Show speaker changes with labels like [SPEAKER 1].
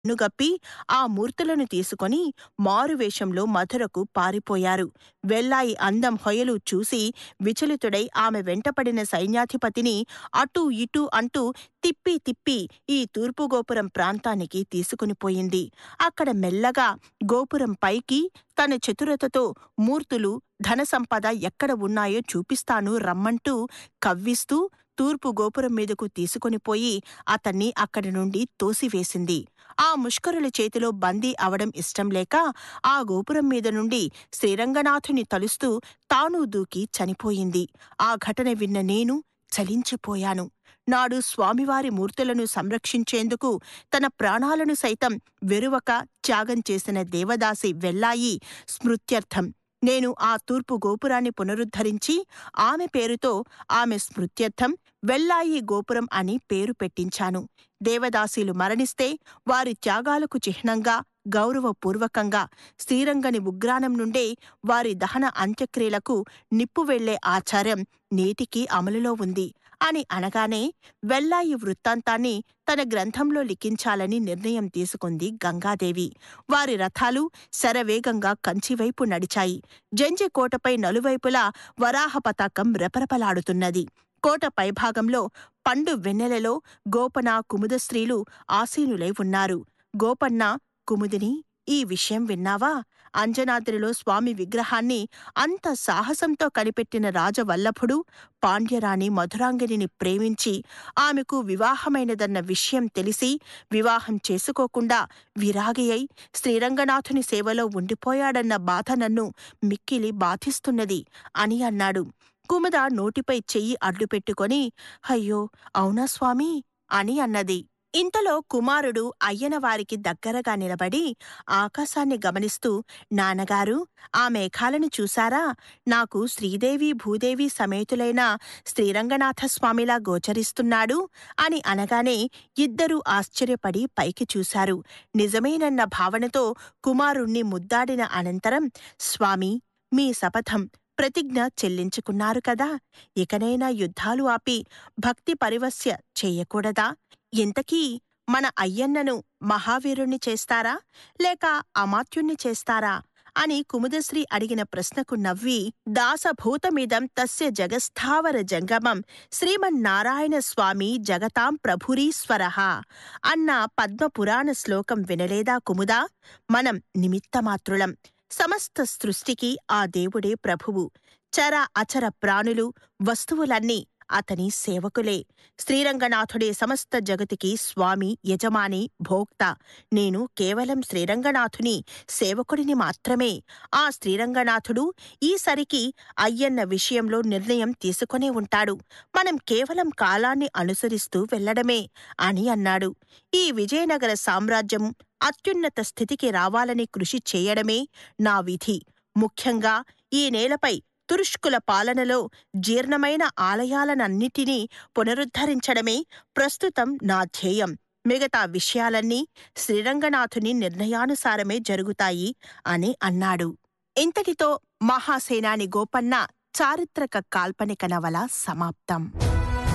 [SPEAKER 1] నుగప్పి ఆ మూర్తులను తీసుకొని మారువేషంలో మధురకు పారిపోయారు. వెల్లాయి అందం హొయలు చూసి విచలితుడై ఆమె వెంటపడిన సైన్యాధిపతిని అటూ ఇటూ అంటూ తిప్పి తిప్పి ఈ తూర్పు గోపురం ప్రాంతానికి తీసుకునిపోయింది. అక్కడ మెల్లగా గోపురం పైకి తన చతురతతో మూర్తులు, ధనసంపద ఎక్కడ ఉన్నాయో చూపిస్తాను రమ్మంటూ కవ్విస్తూ తూర్పు గోపురం మీదకు తీసుకొనిపోయి అతన్ని అక్కడి నుండి తోసివేసింది. ఆ ముష్కరుల చేతిలో బందీ అవడం ఇష్టంలేక ఆ గోపురం మీద నుండి శ్రీరంగనాథుని తలుస్తూ తాను దూకి చనిపోయింది. ఆ ఘటన విన్న నేను చలించిపోయాను. నాడు స్వామివారి మూర్తులను సంరక్షించేందుకు తన ప్రాణాలను సైతం వెరువక త్యాగం చేసిన దేవదాసి వెల్లాయి స్మృత్యర్థం నేను ఆ తూర్పు గోపురాన్ని పునరుద్ధరించి ఆమె పేరుతో ఆమె స్మృత్యర్థం వెల్లాయి గోపురం అని పేరు పెట్టించాను. దేవదాసీలు మరణిస్తే వారి త్యాగాలకు చిహ్నంగా గౌరవపూర్వకంగా శ్రీరంగని ఉగ్రాణం నుండే వారి దహన అంత్యక్రియలకు నిప్పు వెళ్లే ఆచారం నేటికీ అమలులో ఉంది అని అనగానే వెల్లాయి వృత్తాంతాన్ని తన గ్రంథంలో లిఖించాలని నిర్ణయం తీసుకుంది గంగాదేవి. వారి రథాలు శరవేగంగా కంచివైపు నడిచాయి. జంజి కోటపై నలువైపులా వరాహ పతాకం రెపరెపలాడుతున్నది. కోట పైభాగంలో పండు వెన్నెలలో గోపన, కుముద స్త్రీలు ఆసీనులై ఉన్నారు. గోపన్న, కుముదిని, ఈ విషయం విన్నావా? అంజనాద్రిలో స్వామి విగ్రహాన్ని అంత సాహసంతో కనిపెట్టిన రాజవల్లభుడు పాండ్యరాణి మధురాంగిని ప్రేమించి ఆమెకు వివాహమైనదన్న విషయం తెలిసి వివాహం చేసుకోకుండా విరాగి అయి శ్రీరంగనాథుని సేవలో ఉండిపోయాడన్న బాధ నన్ను మిక్కిలి బాధిస్తున్నది అని అన్నాడు. కుముద నోటిపై చెయ్యి అడ్డుపెట్టుకొని అయ్యో అవునా స్వామీ అని అన్నది. ఇంతలో కుమారుడు అయ్యనవారికి దగ్గరగా నిలబడి ఆకాశాన్ని గమనిస్తూ నాన్నగారు, ఆ మేఘాలను చూశారా? నాకు శ్రీదేవి భూదేవి సమేతులైన శ్రీరంగనాథస్వామిలా గోచరిస్తున్నాడు అని అనగానే ఇద్దరూ ఆశ్చర్యపడి పైకి చూశారు. నిజమేనన్న భావనతో కుమారుణ్ణి ముద్దాడిన అనంతరం స్వామి, మీ శపథం ప్రతిజ్ఞ చెల్లించుకున్నారు కదా, ఇకనైనా యుద్ధాలు ఆపి భక్తి పరివస్య చెయ్యకూడదా? ఇంతకీ మన అయ్యన్నను మహావీరుణ్ణి చేస్తారా లేక అమాత్యుణ్ణి చేస్తారా అని కుముదశ్రీ అడిగిన ప్రశ్నకు నవ్వి దాసభూతమిదం తస్య జగస్థావర జంగమం శ్రీమన్నారాయణ స్వామి జగతాం ప్రభురీశ్వరః అన్న పద్మపురాణ శ్లోకం వినలేదా కుముదా? మనం నిమిత్తమాత్రులం. సమస్త సృష్టికి ఆ దేవుడే ప్రభువు. చర అచర ప్రాణులు, వస్తువులన్నీ అతని సేవకులే. శ్రీరంగనాథుడే సమస్త జగతికి స్వామి, యజమాని, భోక్త. నేను కేవలం శ్రీరంగనాథుని సేవకుడిని మాత్రమే. ఆ శ్రీరంగనాథుడు ఈసరికి అయ్యన్న విషయంలో నిర్ణయం తీసుకునే ఉంటాడు. మనం కేవలం కాలాన్ని అనుసరిస్తూ వెళ్లడమే అని అన్నాడు. ఈ విజయనగర సామ్రాజ్యం అత్యున్నత స్థితికి రావాలని కృషి చేయడమే నా విధి. ముఖ్యంగా ఈ నేలపై తురుష్కుల పాలనలో జీర్ణమైన ఆలయాలనన్నిటినీ పునరుద్ధరించడమే ప్రస్తుతం నా ధ్యేయం. మిగతా విషయాలన్నీ శ్రీరంగనాథుని నిర్ణయానుసారమే జరుగుతాయి అని అన్నాడు. ఇంతటితో మహాసేనాని గోపన్న చారిత్రక కాల్పనిక నవల సమాప్తం.